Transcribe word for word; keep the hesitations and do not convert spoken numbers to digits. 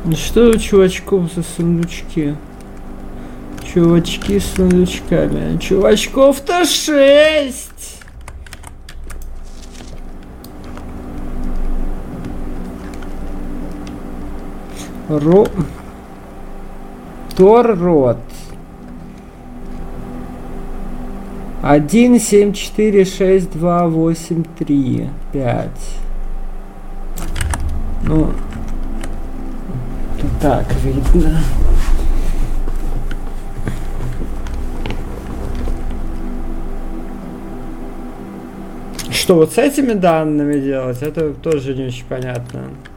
Ну что у чувачков за сундучки? Чувачки с сундучками. Чувачков-то шесть! Ро... Торрот. Один, семь, четыре, шесть, два, восемь, три, пять. Ну, так видно. Что вот с этими данными делать, это тоже не очень понятно.